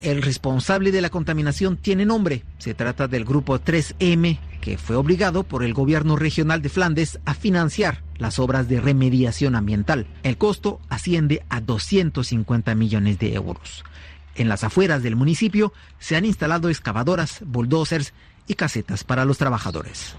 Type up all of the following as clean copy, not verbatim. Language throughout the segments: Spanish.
El responsable de la contaminación tiene nombre. Se trata del grupo 3M, que fue obligado por el gobierno regional de Flandes a financiar las obras de remediación ambiental. El costo asciende a 250 millones de euros. En las afueras del municipio se han instalado excavadoras, bulldozers y casetas para los trabajadores.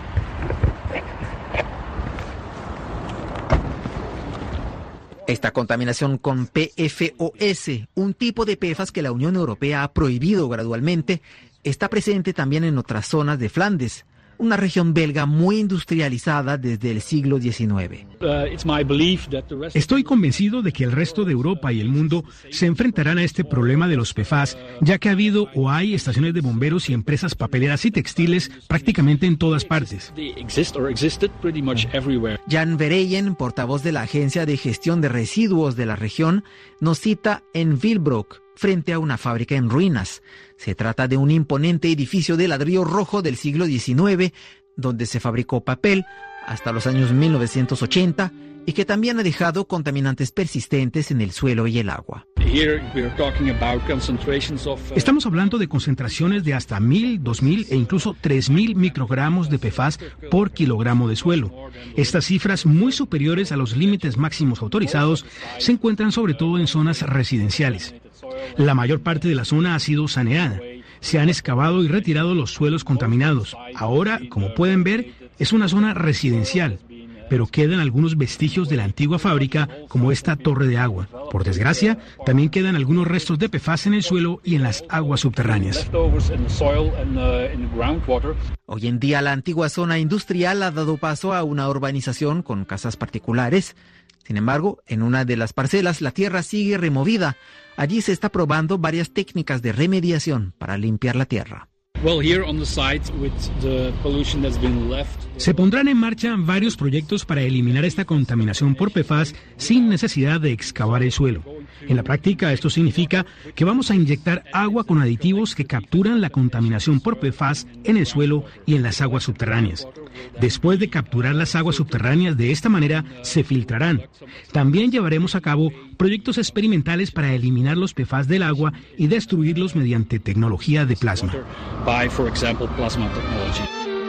Esta contaminación con PFOS, un tipo de PFAS que la Unión Europea ha prohibido gradualmente, está presente también en otras zonas de Flandes, una región belga muy industrializada desde el siglo XIX. Estoy convencido de que el resto de Europa y el mundo se enfrentarán a este problema de los PFAS, ya que ha habido o hay estaciones de bomberos y empresas papeleras y textiles prácticamente en todas partes. Jan Verheyen, portavoz de la Agencia de Gestión de Residuos de la región, nos cita en Willebroek, frente a una fábrica en ruinas. Se trata de un imponente edificio de ladrillo rojo del siglo XIX, donde se fabricó papel hasta los años 1980 y que también ha dejado contaminantes persistentes en el suelo y el agua. Estamos hablando de concentraciones de hasta 1.000, 2.000 e incluso 3.000 microgramos de PFAS por kilogramo de suelo. Estas cifras, muy superiores a los límites máximos autorizados, se encuentran sobre todo en zonas residenciales. La mayor parte de la zona ha sido saneada. Se han excavado y retirado los suelos contaminados. Ahora, como pueden ver, es una zona residencial, pero quedan algunos vestigios de la antigua fábrica, como esta torre de agua. Por desgracia, también quedan algunos restos de PFAS en el suelo y en las aguas subterráneas. Hoy en día, la antigua zona industrial ha dado paso a una urbanización con casas particulares. Sin embargo, en una de las parcelas, la tierra sigue removida. Allí se está probando varias técnicas de remediación para limpiar la tierra. Se pondrán en marcha varios proyectos para eliminar esta contaminación por PFAS sin necesidad de excavar el suelo. En la práctica, esto significa que vamos a inyectar agua con aditivos que capturan la contaminación por PFAS en el suelo y en las aguas subterráneas. Después de capturar las aguas subterráneas de esta manera, se filtrarán. También llevaremos a cabo proyectos experimentales para eliminar los PFAS del agua y destruirlos mediante tecnología de plasma. For example, plasma technology.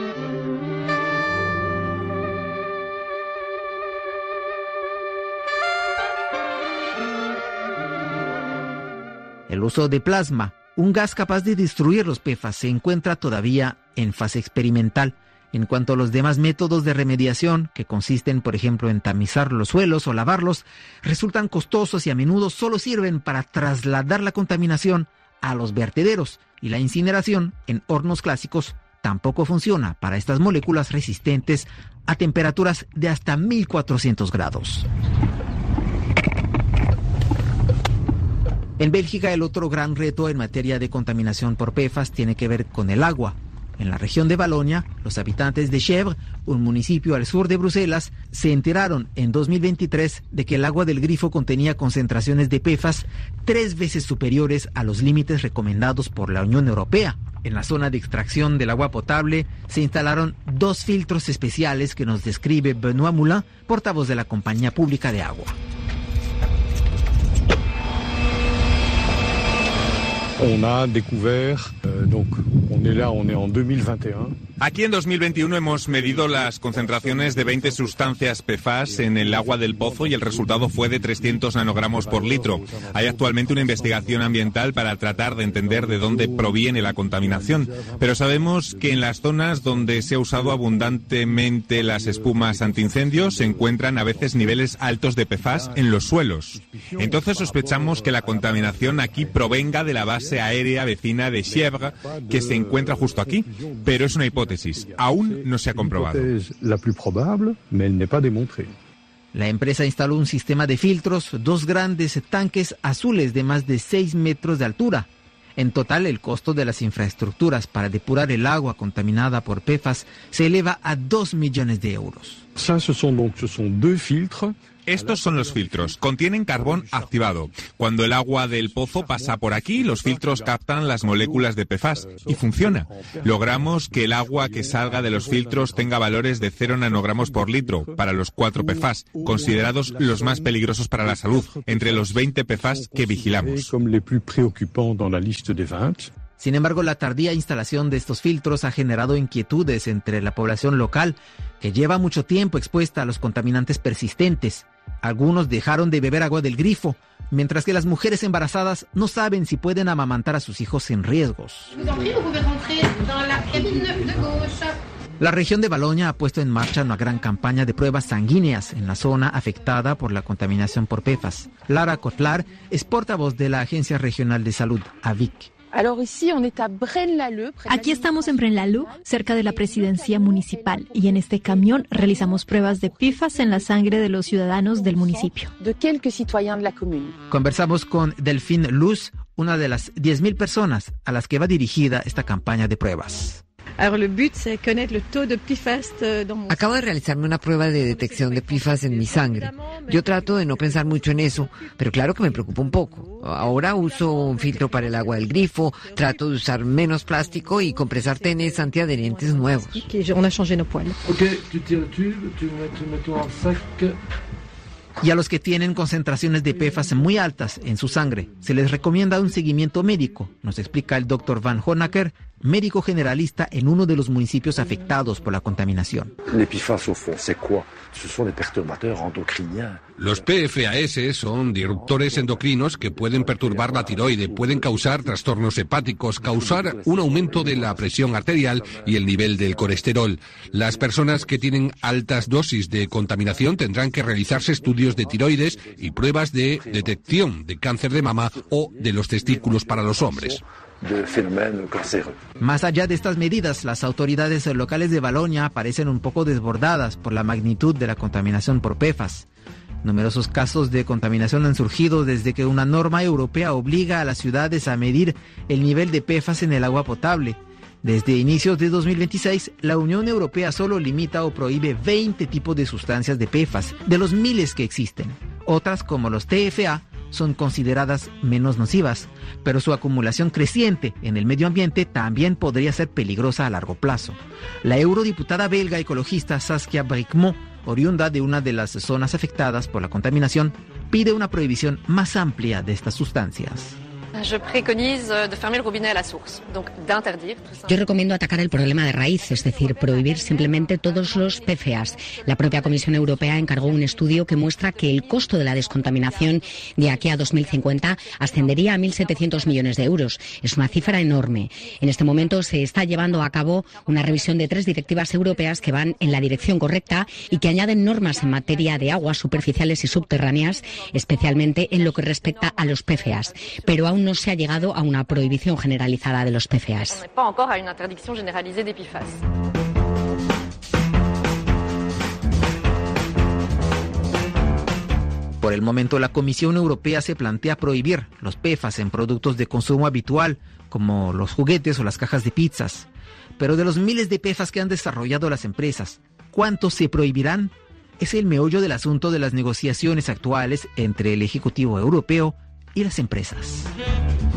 El uso de plasma, un gas capaz de destruir los PFAS, se encuentra todavía en fase experimental. En cuanto a los demás métodos de remediación, que consisten, por ejemplo, en tamizar los suelos o lavarlos, resultan costosos y a menudo solo sirven para trasladar la contaminación a los vertederos, y la incineración en hornos clásicos tampoco funciona para estas moléculas resistentes a temperaturas de hasta 1400 grados. En Bélgica, el otro gran reto en materia de contaminación por PFAS tiene que ver con el agua. En la región de Valonia, los habitantes de Chèvre, un municipio al sur de Bruselas, se enteraron en 2023 de que el agua del grifo contenía concentraciones de PFAS 3 veces superiores a los límites recomendados por la Unión Europea. En la zona de extracción del agua potable se instalaron 2 filtros especiales que nos describe Benoît Moulin, portavoz de la compañía pública de agua. On a découvert, donc on est en 2021. Aquí en 2021 hemos medido las concentraciones de 20 sustancias PFAS en el agua del pozo y el resultado fue de 300 nanogramos por litro. Hay actualmente una investigación ambiental para tratar de entender de dónde proviene la contaminación, pero sabemos que en las zonas donde se ha usado abundantemente las espumas antiincendios se encuentran a veces niveles altos de PFAS en los suelos. Entonces sospechamos que la contaminación aquí provenga de la base aérea vecina de Chèvre, que se encuentra justo aquí, pero es una hipótesis. Aún no se ha comprobado. La empresa instaló un sistema de filtros, 2 grandes tanques azules de más de 6 metros de altura. En total, el costo de las infraestructuras para depurar el agua contaminada por PFAS se eleva a 2 millones de euros. Ce sont 2 filtres. Estos son los filtros. Contienen carbón activado. Cuando el agua del pozo pasa por aquí, los filtros captan las moléculas de PFAS y funciona. Logramos que el agua que salga de los filtros tenga valores de 0 nanogramos por litro para los 4 PFAS, considerados los más peligrosos para la salud, entre los 20 PFAS que vigilamos. Sin embargo, la tardía instalación de estos filtros ha generado inquietudes entre la población local, que lleva mucho tiempo expuesta a los contaminantes persistentes. Algunos dejaron de beber agua del grifo, mientras que las mujeres embarazadas no saben si pueden amamantar a sus hijos sin riesgos. La región de Baloña ha puesto en marcha una gran campaña de pruebas sanguíneas en la zona afectada por la contaminación por PFAS. Lara Kotlar es portavoz de la Agencia Regional de Salud, AVIC. Aquí estamos en Braine-l'Alleud, cerca de la presidencia municipal, y en este camión realizamos pruebas de PFAS en la sangre de los ciudadanos del municipio. Conversamos con Delphine Luz, una de las 10.000 personas a las que va dirigida esta campaña de pruebas. Acabo de realizarme una prueba de detección de PFAS en mi sangre. Yo trato de no pensar mucho en eso, pero claro que me preocupa un poco. Ahora uso un filtro para el agua del grifo, trato de usar menos plástico y compresar tenis antiadherentes nuevos. Y a los que tienen concentraciones de PFAS muy altas en su sangre, se les recomienda un seguimiento médico, nos explica el Dr. Van Honacker, médico generalista en uno de los municipios afectados por la contaminación. Los PFAS son disruptores endocrinos que pueden perturbar la tiroide, pueden causar trastornos hepáticos, causar un aumento de la presión arterial y el nivel del colesterol. Las personas que tienen altas dosis de contaminación tendrán que realizarse estudios de tiroides y pruebas de detección de cáncer de mama o de los testículos para los hombres. Más allá de estas medidas, las autoridades locales de Baloña parecen un poco desbordadas por la magnitud de la contaminación por PFAS. Numerosos casos de contaminación han surgido desde que una norma europea obliga a las ciudades a medir el nivel de PFAS en el agua potable. Desde inicios de 2026, la Unión Europea solo limita o prohíbe 20 tipos de sustancias de PFAS, de los miles que existen. Otras, como los TFA, son consideradas menos nocivas, pero su acumulación creciente en el medio ambiente también podría ser peligrosa a largo plazo. La eurodiputada belga ecologista Saskia Brikmont, oriunda de una de las zonas afectadas por la contaminación, pide una prohibición más amplia de estas sustancias. Yo recomiendo atacar el problema de raíz, es decir, prohibir simplemente todos los PFAS. La propia Comisión Europea encargó un estudio que muestra que el costo de la descontaminación de aquí a 2050 ascendería a 1.700 millones de euros. Es una cifra enorme. En este momento se está llevando a cabo una revisión de 3 directivas europeas que van en la dirección correcta y que añaden normas en materia de aguas superficiales y subterráneas, especialmente en lo que respecta a los PFAS. Pero aún no se ha llegado a una prohibición generalizada de los PFAS. Por el momento, la Comisión Europea se plantea prohibir los PFAS en productos de consumo habitual, como los juguetes o las cajas de pizzas. Pero de los miles de PFAS que han desarrollado las empresas, ¿cuántos se prohibirán? Es el meollo del asunto de las negociaciones actuales entre el Ejecutivo Europeo y las empresas.